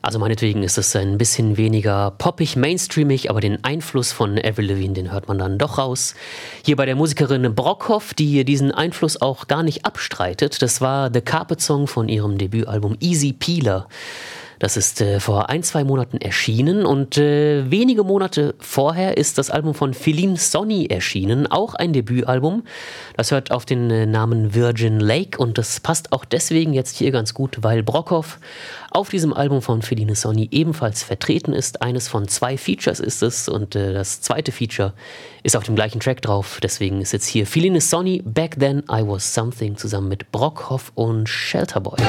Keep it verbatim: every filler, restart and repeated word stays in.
Also meinetwegen ist es ein bisschen weniger poppig, mainstreamig, aber den Einfluss von Avril Lavigne, den hört man dann doch raus. Hier bei der Musikerin Brockhoff, die diesen Einfluss auch gar nicht abstreitet. Das war The Carpet Song von ihrem Debütalbum Easy Peeler. Das ist äh, vor ein, zwei Monaten erschienen und äh, wenige Monate vorher ist das Album von Feline Sonny erschienen, auch ein Debütalbum. Das hört auf den äh, Namen Virgin Lake und das passt auch deswegen jetzt hier ganz gut, weil Brockhoff auf diesem Album von Feline Sonny ebenfalls vertreten ist. Eines von zwei Features ist es und äh, das zweite Feature ist auf dem gleichen Track drauf. Deswegen ist jetzt hier Feline Sonny, Back Then I Was Something zusammen mit Brockhoff und Shelterboy.